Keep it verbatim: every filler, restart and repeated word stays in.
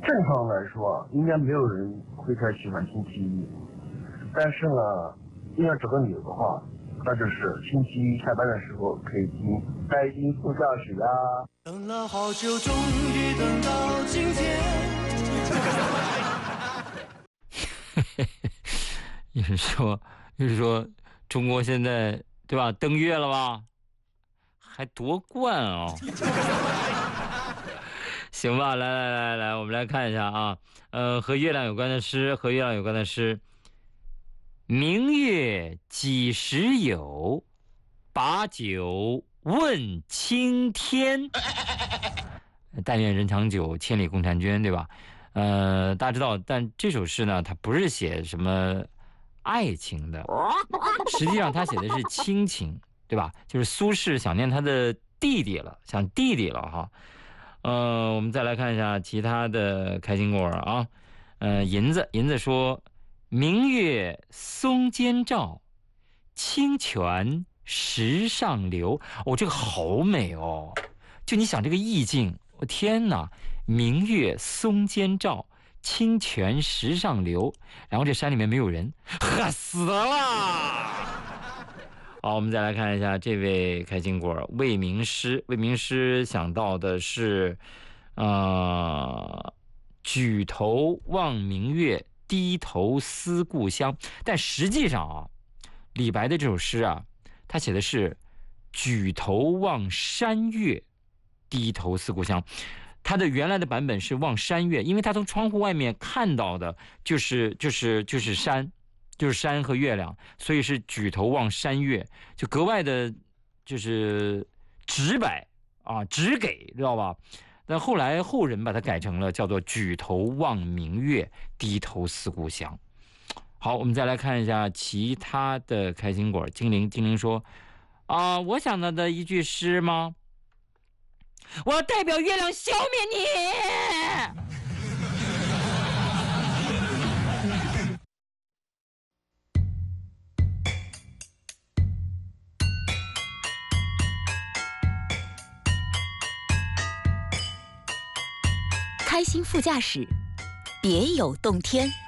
正常来说，应该没有人会太喜欢星期一。但是呢，硬要找个理由的话，那就是星期一下班的时候可以听开心副驾驶呀。 等了好久，终于等到今天。 也是说，也是说，中国现在对吧？登月了吧？还夺冠哦。行吧，来来来来，我们来看一下啊，呃，和月亮有关的诗，和月亮有关的诗。明月几时有？把酒问青天。但愿人长久，千里共婵娟，对吧？呃，大家知道，但这首诗呢，它不是写什么爱情的，实际上他写的是亲情，对吧？就是苏轼想念他的弟弟了，想弟弟了哈。呃，我们再来看一下其他的开心果啊。呃，银子，银子说：“明月松间照，清泉石上流。”哦，这个好美哦！就你想这个意境，我、哦、天哪！明月松间照，清泉石上流。然后这山里面没有人，吓死了！好，我们再来看一下这位开心果魏明诗。魏明诗想到的是，呃，举头望明月，低头思故乡。但实际上啊，李白的这首诗啊，他写的是举头望山月，低头思故乡。他的原来的版本是望山月，因为他从窗户外面看到的就是就是就是山。就是山和月亮，所以是举头望山月，就格外的，就是直白啊，直给，知道吧？但后来后人把它改成了叫做举头望明月，低头思故乡。好，我们再来看一下其他的开心果。精灵，精灵说啊，我想到的一句诗吗？我要代表月亮消灭你。 开心副驾驶，别有洞天。